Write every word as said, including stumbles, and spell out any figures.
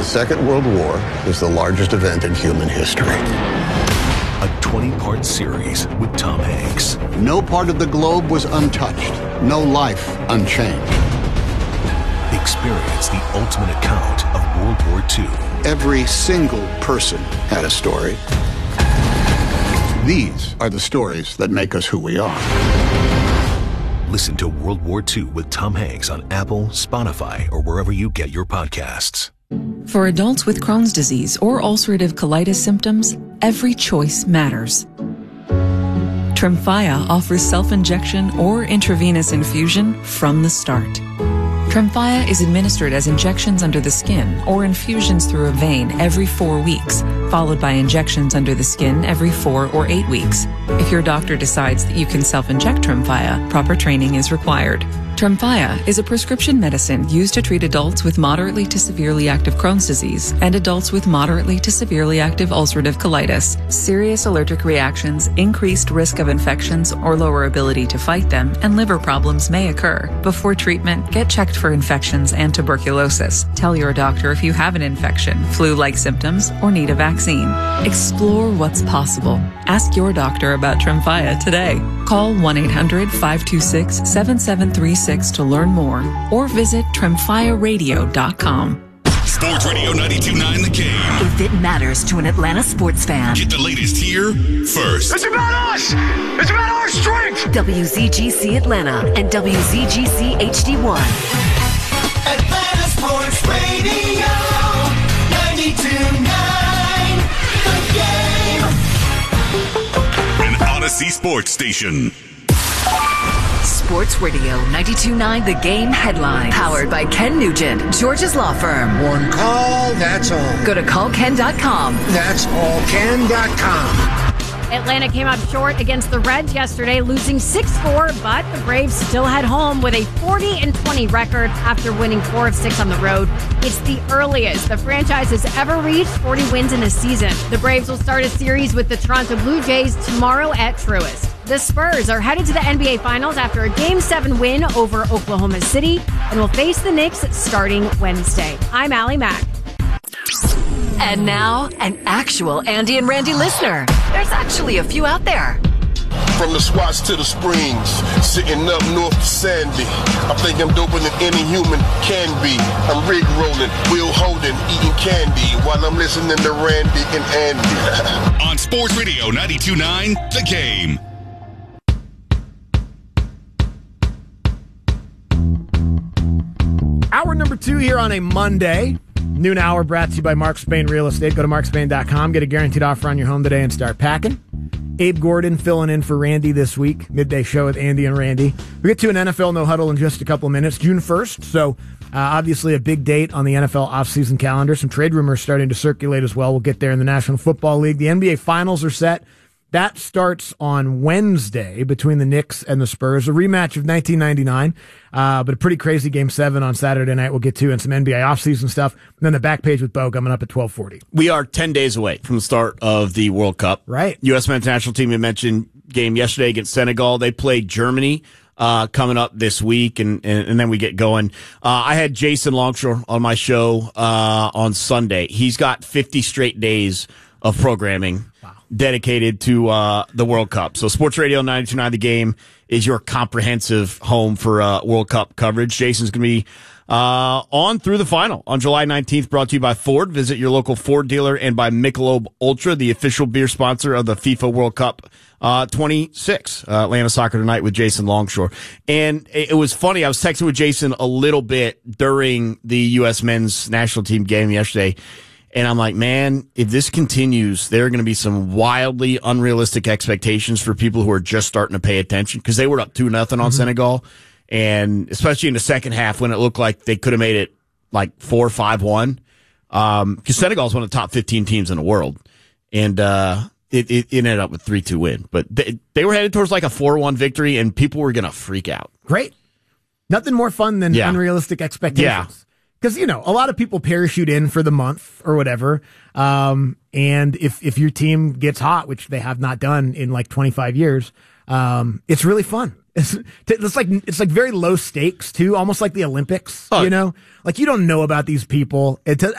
Second World War is the largest event in human history. A twenty-part series with Tom Hanks. No part of the globe was untouched. No life unchanged. Experience the ultimate account of World War Two. Every single person had a story. These are the stories that make us who we are. Listen to World War Two with Tom Hanks on Apple, Spotify, or wherever you get your podcasts. For adults with Crohn's disease or ulcerative colitis symptoms, every choice matters. Tremfya offers self-injection or intravenous infusion from the start. Tremfya is administered as injections under the skin or infusions through a vein every four weeks, followed by injections under the skin every four or eight weeks. If your doctor decides that you can self-inject Tremfya, proper training is required. Tremfya is a prescription medicine used to treat adults with moderately to severely active Crohn's disease and adults with moderately to severely active ulcerative colitis. Serious allergic reactions, increased risk of infections or lower ability to fight them, and liver problems may occur. Before treatment, get checked for infections and tuberculosis. Tell your doctor if you have an infection, flu-like symptoms, or need a vaccine. Explore what's possible. Ask your doctor about Tremfya today. Call one eight hundred five two six seven seven three six to learn more, or visit tremfya radio dot com. Sports Radio ninety-two point nine The Game. If it matters to an Atlanta sports fan. Get the latest here first. It's about us! It's about our strength! W Z G C Atlanta and W Z G C H D one. Atlanta Sports Radio ninety-two point nine The Game. An Odyssey Sports Station. Sports Radio ninety-two point nine The Game headline. Powered by Ken Nugent, George's Law Firm. One call, that's all. Go to call ken dot com. That's all ken dot com. Atlanta came out short against the Reds yesterday, losing six four, but the Braves still head home with a forty and twenty record after winning four of six on the road. It's the earliest the franchise has ever reached forty wins in a season. The Braves will start a series with the Toronto Blue Jays tomorrow at Truist. The Spurs are headed to the N B A Finals after a Game seven win over Oklahoma City and will face the Knicks starting Wednesday. I'm Allie Mack. And now, an actual Andy and Randy listener. There's actually a few out there. From the Swats to the Springs, sitting up north to Sandy. I think I'm doper than any human can be. I'm rig rolling, wheel holding, eating candy while I'm listening to Randy and Andy. On Sports Radio ninety-two point nine The Game. Hour number two here on a Monday. Noon hour brought to you by Mark Spain Real Estate. Go to mark spain dot com. Get a guaranteed offer on your home today and start packing. Abe Gordon filling in for Randy this week. Midday show with Andy and Randy. We get to an N F L No Huddle in just a couple of minutes. June first, so uh, obviously a big date on the N F L offseason calendar. Some trade rumors starting to circulate as well. We'll get there in the National Football League. The N B A Finals are set. That starts on Wednesday between the Knicks and the Spurs. A rematch of nineteen ninety-nine, uh, but a pretty crazy Game seven on Saturday night we'll get to, and some N B A offseason stuff. And then the back page with Bo coming up at twelve forty. We are ten days away from the start of the World Cup. Right. U S men's national team, we mentioned game yesterday against Senegal. They played Germany uh, coming up this week, and, and, and then we get going. Uh, I had Jason Longshore on my show uh, on Sunday. He's got fifty straight days of programming. Wow. Dedicated to uh, the World Cup. So Sports Radio ninety-two point nine The Game is your comprehensive home for uh, World Cup coverage. Jason's going to be uh, on through the final on July nineteenth, brought to you by Ford. Visit your local Ford dealer, and by Michelob Ultra, the official beer sponsor of the FIFA World Cup uh, twenty-six. Uh, Atlanta Soccer Tonight with Jason Longshore. And it, it was funny. I was texting with Jason a little bit during the U S men's national team game yesterday. And I'm like, man, if this continues, there are going to be some wildly unrealistic expectations for people who are just starting to pay attention, because they were up two nothing on mm-hmm. Senegal, and especially in the second half when it looked like they could have made it like four five one. Um, because Senegal is one of the top fifteen teams in the world, and uh, it, it, it ended up with three two win. But they, they were headed towards like a four one victory, and people were going to freak out. Great. Nothing more fun than yeah. unrealistic expectations. Yeah. Because, you know, a lot of people parachute in for the month or whatever. Um, and if, if your team gets hot, which they have not done in like twenty-five years, um, it's really fun. It's, it's like, it's like very low stakes too, almost like the Olympics, oh. you know, like you don't know about these people. It,